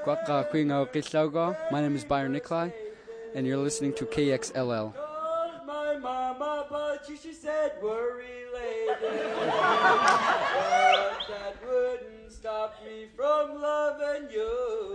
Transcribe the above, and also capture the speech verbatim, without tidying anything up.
Kwaka Kwingo Kislogo. My name is Byron Nikolai, and you're listening to K X L L. Called my mama, but she, she said we're related. But that wouldn't stop me from loving you.